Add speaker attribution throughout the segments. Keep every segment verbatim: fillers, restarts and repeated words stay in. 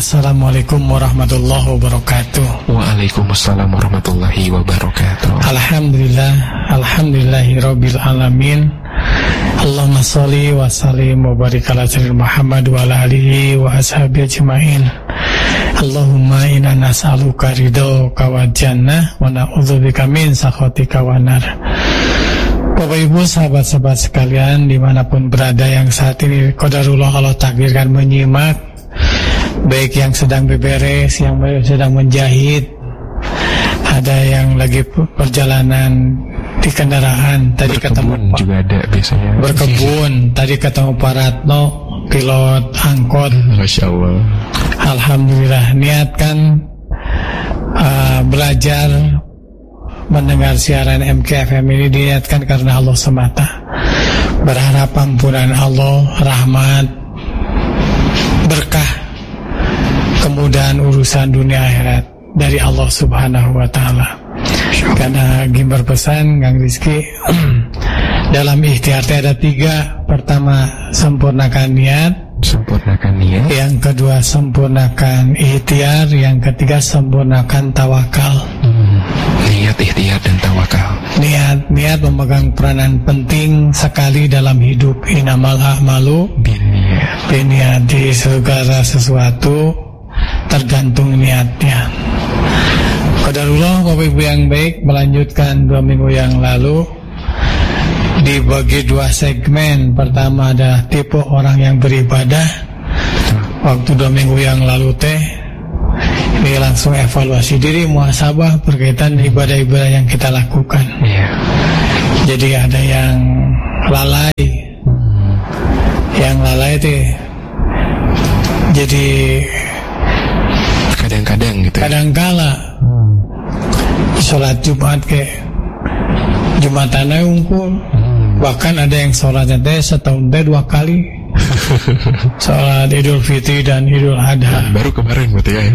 Speaker 1: Assalamualaikum warahmatullahi wabarakatuh.
Speaker 2: Waalaikumsalam warahmatullahi wabarakatuh.
Speaker 1: Alhamdulillah, alhamdulillahi rabbil alamin. Allahumma sholli wa sallim wa barik ala sayyidina Muhammad wa ala alihi wa ashabihi ajmain. Allahumma inna nas'aluka ridhaka wa jannah wa na'udzubika min sakhatika wa nar. Bapak Ibu, sahabat-sahabat sekalian dimanapun berada yang saat ini qadarullah Allah takdirkan menyimak, baik yang sedang beberes, yang sedang menjahit, ada yang lagi perjalanan di kendaraan, tadi ketemu Pak,
Speaker 2: juga ada biasanya
Speaker 1: berkebun, tadi ketemu Pak Ratno, pilot angkot.
Speaker 2: Masya Allah.
Speaker 1: Alhamdulillah, niatkan uh, belajar mendengar siaran M K F M ini diniatkan karena Allah semata, berharap ampunan Allah, rahmat, berkah, kemudahan urusan dunia akhirat dari Allah Subhanahu wa taala. Karena Gimbar pesan Kang Rizky dalam ikhtiar ada tiga. Pertama, sempurnakan niat,
Speaker 2: sempurnakan niat.
Speaker 1: Yang kedua, sempurnakan ikhtiar. Yang ketiga, sempurnakan tawakal.
Speaker 2: hmm. Niat, ikhtiar, dan tawakal.
Speaker 1: Niat, niat memegang peranan penting sekali dalam hidup. Innamal a'malu
Speaker 2: Biniat.
Speaker 1: Biniat. Di segala sesuatu tergantung niatnya. Qadarullah, Bapak Ibu yang baik, melanjutkan dua minggu yang lalu dibagi dua segmen. Pertama adalah tipe orang yang beribadah. Waktu dua minggu yang lalu teh ini langsung evaluasi diri, muhasabah berkaitan ibadah-ibadah yang kita lakukan.
Speaker 2: Yeah.
Speaker 1: Jadi ada yang lalai, hmm. yang lalai teh jadi
Speaker 2: kadang-kadang gitu.
Speaker 1: Kadang-kala hmm. sholat Jumat ke Jumatannya unggul. Hmm. Bahkan ada yang sholatnya teh setahun teh dua kali. Sholat Idul Fitri dan Idul Adha.
Speaker 2: Baru kemarin berarti ya.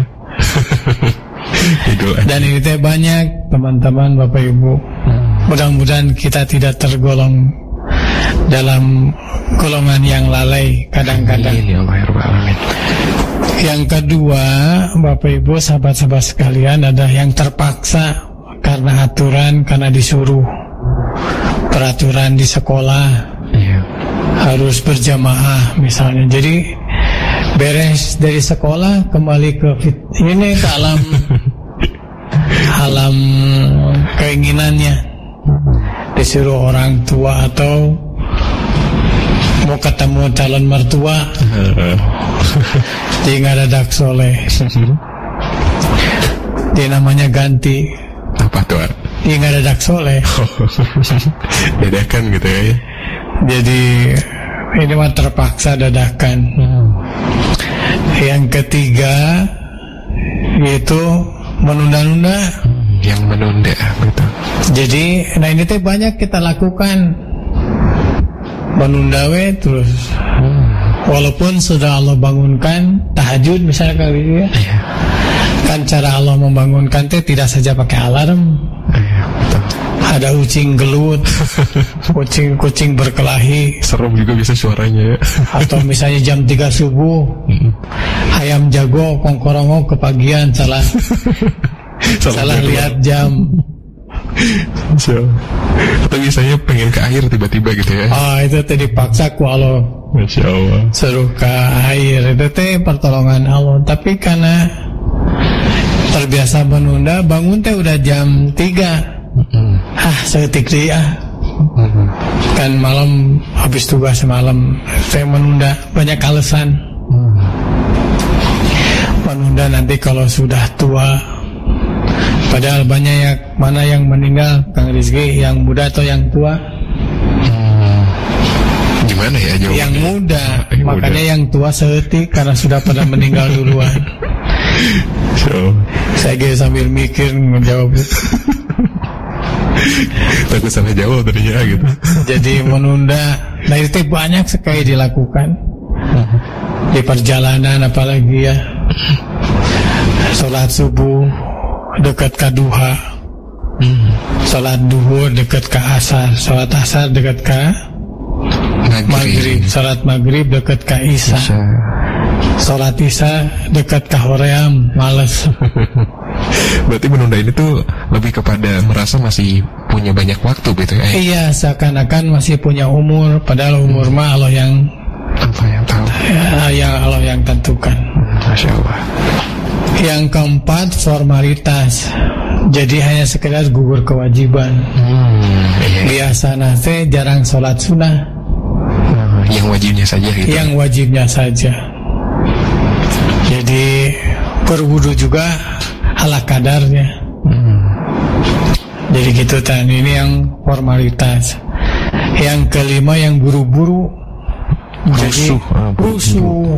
Speaker 2: Idul Adha.
Speaker 1: Dan ini teh banyak teman-teman Bapak Ibu. Hmm. Mudah-mudahan kita tidak tergolong dalam golongan yang lalai kadang-kadang.
Speaker 2: Amin, ya Allah, ya Rabbal Alamin.
Speaker 1: Yang kedua, Bapak Ibu, sahabat-sahabat sekalian, ada yang terpaksa karena aturan, karena disuruh. Peraturan di sekolah, yeah. harus berjamaah misalnya. Jadi beres dari sekolah kembali ke fit, ini ke alam alam keinginannya. Disuruh orang tua atau mau ketemu calon mertua. Jadi nggak ada dak soleh. Dia namanya ganti.
Speaker 2: Apa tuh?
Speaker 1: Dia nggak ada dak soleh.
Speaker 2: Dadakan gitu ya.
Speaker 1: Jadi ini mah terpaksa dadakan. Hmm. Yang ketiga yaitu menunda-nunda.
Speaker 2: Hmm, yang menunda gitu.
Speaker 1: Jadi, nah ini teh banyak kita lakukan. Menunda we terus. Hmm. Walaupun sudah Allah bangunkan tahajud misalnya kali ini ya.
Speaker 2: Iya.
Speaker 1: Kan cara Allah membangunkan teh tidak saja pakai alarm.
Speaker 2: Iya, betul.
Speaker 1: Ada kucing gelut, kucing-kucing berkelahi.
Speaker 2: Serem juga bisa suaranya ya.
Speaker 1: Atau misalnya jam tiga subuh, mm-hmm. ayam jago kongkorongo kepagian salah salah, salah lihat jam.
Speaker 2: So, atau biasanya pengen ke air tiba-tiba gitu ya.
Speaker 1: Ah, itu tadi dipaksa ku Allah.
Speaker 2: Masya Allah.
Speaker 1: Suruh ke air, itu teh pertolongan Allah. Tapi karena terbiasa menunda, bangun teh udah jam tiga. Mm-hmm. Ah, seketik dia. Mm-hmm. Kan malam habis tugas malam, saya menunda, banyak alasan. Mm. Menunda nanti kalau sudah tua. Padahal banyak yang mana yang meninggal, Kang Rizky, yang muda atau yang tua?
Speaker 2: Hmm. Gimana ya jawabannya?
Speaker 1: Yang muda,
Speaker 2: yang
Speaker 1: makanya
Speaker 2: muda.
Speaker 1: yang tua seetik karena sudah pada meninggal duluan.
Speaker 2: So,
Speaker 1: saya gini sambil mikir menjawab itu.
Speaker 2: Takut salah jawab tadinya gitu.
Speaker 1: Jadi menunda, nah itu banyak sekali dilakukan di perjalanan, apalagi ya sholat subuh dekat ke duha, hmm. sholat duhur dekat ke asar, sholat asar dekat ke maghrib, sholat maghrib dekat ke isya, sholat isya dekat ka hoream, males.
Speaker 2: Berarti menunda ini tuh lebih kepada merasa masih punya banyak waktu gitu ya?
Speaker 1: Iya, seakan-akan masih punya umur, padahal umur mah Allah yang
Speaker 2: apa yang tahu?
Speaker 1: Ya, yang Allah yang tentukan.
Speaker 2: Masya Allah.
Speaker 1: Yang keempat, formalitas. Jadi hanya sekedar gugur kewajiban.
Speaker 2: Hmm, iya.
Speaker 1: Biasa nase jarang sholat sunnah.
Speaker 2: Hmm, yang wajibnya saja gitu.
Speaker 1: Yang wajibnya saja. Jadi berwudu juga ala kadarnya.
Speaker 2: Hmm.
Speaker 1: Jadi gitu kan, ini yang formalitas. Yang kelima yang buru-buru. Jadi
Speaker 2: Rusuh, ah,
Speaker 1: rusuh.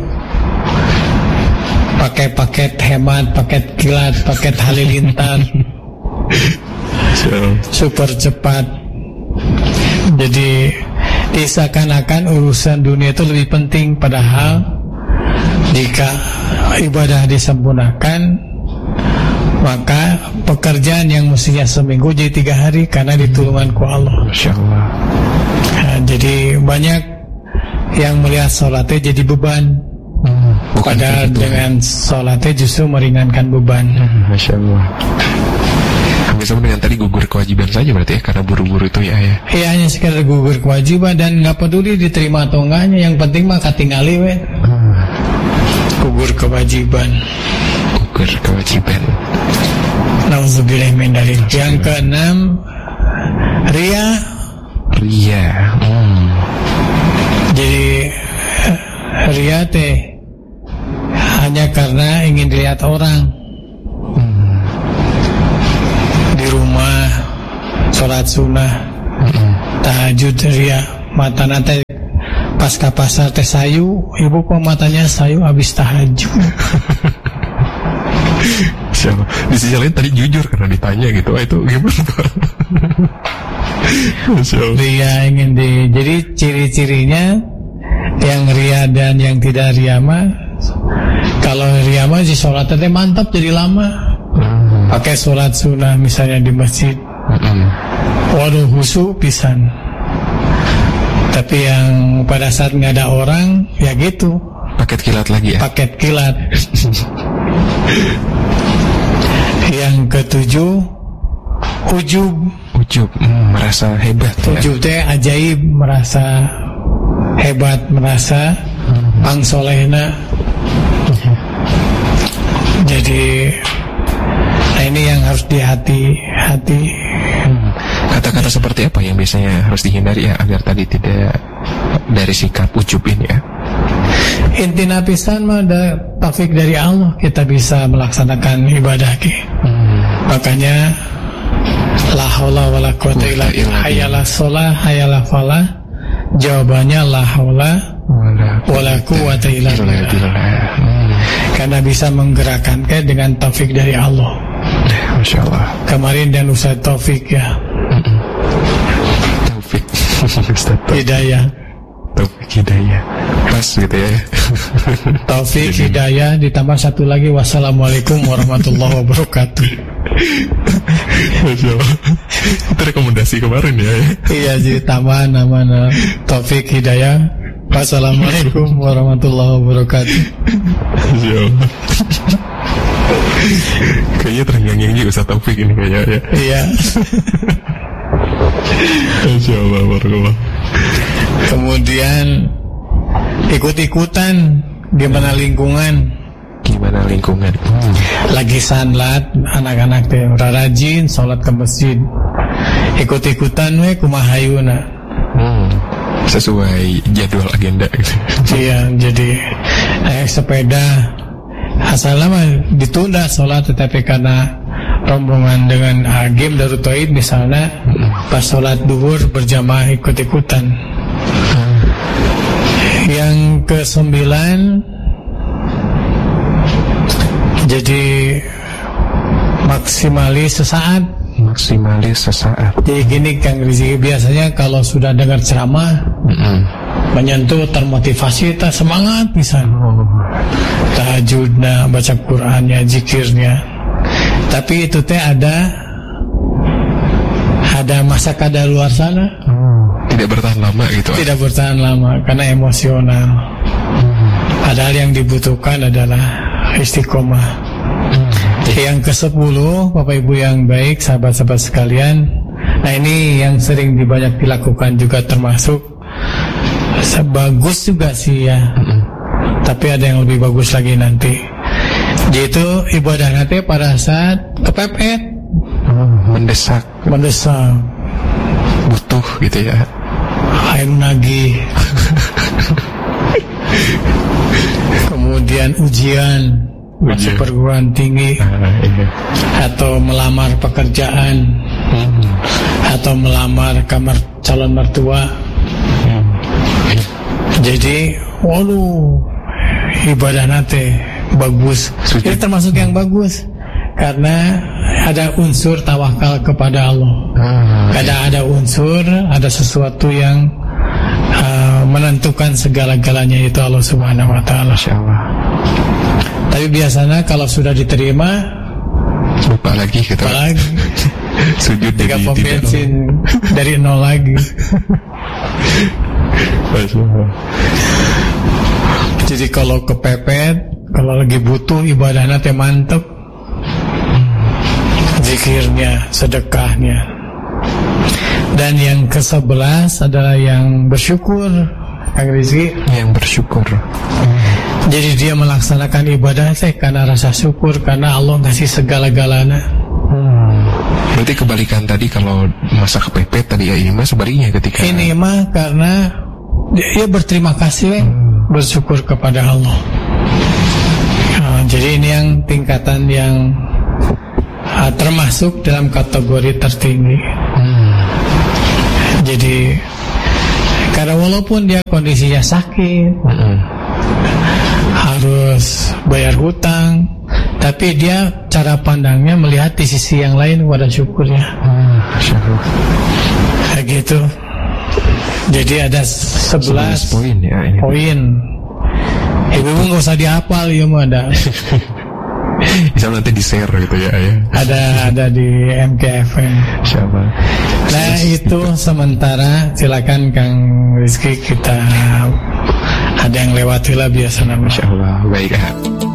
Speaker 1: Pakai paket hemat, paket kilat, paket halilintar.
Speaker 2: So.
Speaker 1: Super cepat. Jadi diseakan-akan urusan dunia itu lebih penting, padahal jika ibadah disempurnakan, maka pekerjaan yang mestinya seminggu jadi tiga hari karena ditulungan ku Allah.
Speaker 2: Masya Allah.
Speaker 1: Nah, jadi banyak yang melihat sholatnya jadi beban,
Speaker 2: Hmm,
Speaker 1: padahal
Speaker 2: gitu,
Speaker 1: dengan sholatnya justru meringankan beban.
Speaker 2: Hmm, Masya Allah. Hampir sama dengan tadi gugur kewajiban saja berarti ya, karena buru-buru itu ya ya.
Speaker 1: Ya hanya sekedar gugur kewajiban dan nggak peduli diterima atau enggaknya, yang penting mah katingali we.
Speaker 2: Hmm.
Speaker 1: Gugur kewajiban.
Speaker 2: Gugur kewajiban.
Speaker 1: Nauzubillah min dzalik. Yang keenam, ria.
Speaker 2: Ria. Hmm.
Speaker 1: Jadi ria teh hanya karena ingin dilihat orang.
Speaker 2: Hmm.
Speaker 1: Di rumah sholat sunnah,
Speaker 2: Hmm.
Speaker 1: tahajud ria, mata nanti pas ke pasar teh sayu, ibu kok matanya sayu habis tahajud.
Speaker 2: Siapa? Di sisi lain tadi jujur karena ditanya gitu, ah, itu gimana Pak? Masya Allah.
Speaker 1: Ria ingin di, jadi ciri-cirinya yang ria dan yang tidak ria mah, kalau ria mah si sholatnya mantap jadi lama,
Speaker 2: Hmm.
Speaker 1: pakai sholat sunnah misalnya di masjid,
Speaker 2: Hmm.
Speaker 1: waduh khusyuk pisan. Tapi yang pada saat nggak ada orang, ya gitu,
Speaker 2: Paket kilat lagi ya.
Speaker 1: paket kilat. Yang ketujuh, ujub.
Speaker 2: Ujub, hmm, merasa hebat ya.
Speaker 1: Ujub teh ajaib, merasa hebat, merasa pangsolehna. Jadi nah ini yang harus dihati-hati.
Speaker 2: Hmm. Kata-kata seperti apa yang biasanya harus dihindari ya agar tadi tidak dari sikap ujub ini ya?
Speaker 1: Intina pisan mah ada taufik dari Allah, kita bisa melaksanakan ibadah ki.
Speaker 2: Hmm.
Speaker 1: Makanya la haula wala quwata illa billah, hayalah shalah, hayalah falah. Jawabannya la haula wala quwata illa billah.
Speaker 2: Hmm.
Speaker 1: Karena bisa menggerakkan ke dengan taufik dari Allah.
Speaker 2: Masya Allah.
Speaker 1: Kemarin dan Ustaz Taufik ya.
Speaker 2: Mm-mm. Taufik. Ustaz Taufik.
Speaker 1: Hidayah.
Speaker 2: Taufik Hidayah. Pas gitu ya.
Speaker 1: Taufik Hidayah ditambah satu lagi, wassalamualaikum warahmatullahi wabarakatuh.
Speaker 2: Masya Allah. Itu rekomendasi kemarin ya.
Speaker 1: Iya sih, tambahan nama Taufik Hidayah. Wassalamualaikum warahmatullahi wabarakatuh.
Speaker 2: Masya Allah. Kayaknya terngiang-ngiang Ustaz Taufik ini kayaknya ya.
Speaker 1: Iya.
Speaker 2: Masya Allah, barakallah.
Speaker 1: Kemudian ikut-ikutan, gimana lingkungan?
Speaker 2: Gimana lingkungan? Hmm.
Speaker 1: Lagi sanlat, anak-anak teh rajin sholat ke masjid. Ikut-ikutan we kumahayuna.
Speaker 2: Hmm. Sesuai jadwal agenda gitu.
Speaker 1: Iya, jadi naik sepeda asalnya mah ditunda sholat, tetapi karena rombongan dengan agim Darut Tauhid misalnya, hmm. pas sholat duhur berjamaah ikut-ikutan. Hmm. Yang kesembilan, jadi maksimalis sesaat.
Speaker 2: Maksimalis sesaat.
Speaker 1: Jadi gini Kang Rizky, biasanya kalau sudah dengar ceramah, mm-hmm. menyentuh, termotivasi, tak semangat misalnya, oh. tahajudnya, baca Qur'annya, zikirnya. Tapi itu teh ada ada masa kadaluarsana.
Speaker 2: Oh. Tidak bertahan lama gitu.
Speaker 1: Tidak bertahan lama karena emosional. Hmm. Padahal yang dibutuhkan adalah istiqomah. Hmm. Yang kesepuluh, Bapak Ibu yang baik, sahabat-sahabat sekalian. Nah ini yang sering banyak dilakukan juga termasuk bagus juga sih ya. Hmm. Tapi ada yang lebih bagus lagi nanti. Yaitu ibadah nanti pada saat kepepet,
Speaker 2: hmm, mendesak,
Speaker 1: mendesak,
Speaker 2: butuh gitu ya.
Speaker 1: Air nagih. Kemudian ujian masuk perguruan tinggi, ah, iya. Atau melamar pekerjaan, hmm. atau melamar kamar calon mertua. Hmm. Jadi, waduh, ibadah nate bagus. Ini termasuk yang bagus karena ada unsur tawakal kepada Allah. Ah, ada iya. ada unsur, ada sesuatu yang uh, menentukan segala-galanya itu Allah Subhanahu Wa Taala.
Speaker 2: Insyaallah. Tapi
Speaker 1: biasanya kalau sudah diterima
Speaker 2: lupa lagi gitu.
Speaker 1: Lupa lagi.
Speaker 2: Sujud
Speaker 1: tiga pom bensin dari nol lagi. Jadi kalau kepepet, kalau lagi butuh ibadahnya teh mantep, zikirnya, sedekahnya. Dan yang kesebelas adalah yang bersyukur, Kang Rizky.
Speaker 2: Yang bersyukur.
Speaker 1: Jadi dia melaksanakan ibadah teh karena rasa syukur, karena Allah ngasih segala-galanya.
Speaker 2: Hmm. Berarti kebalikan tadi kalau masa kepepet tadi ya, ini mah sebaliknya ketika
Speaker 1: ini mah karena dia berterima kasih, hmm. bersyukur kepada Allah. Nah, jadi ini yang tingkatan yang uh, termasuk dalam kategori tertinggi. Hmm. Jadi karena walaupun dia kondisinya sakit, hmm. harus bayar hutang, tapi dia cara pandangnya melihat di sisi yang lain kepada syukurnya. Hmm, syukur. Kayak gitu. Jadi ada sebelas
Speaker 2: poin ya ini.
Speaker 1: Poin. Ibu-ibu nggak usah dihafal ya, mau ada.
Speaker 2: Bisa nanti di share gitu ya, ya.
Speaker 1: Ada ada di M K F M.
Speaker 2: Siapa?
Speaker 1: Nah itu sementara, silakan Kang Rizky, kita ada yang lewati lah biasa namanya.
Speaker 2: Insyaallah baik.